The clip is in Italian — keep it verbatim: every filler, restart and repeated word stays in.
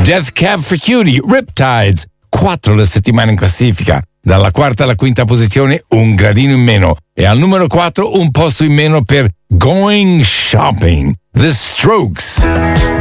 Death Cab for Cutie, Riptides, quattro le settimane in classifica. Dalla quarta alla quinta posizione un gradino in meno. E al numero quattro un posto in meno per Going Shopping, The Strokes.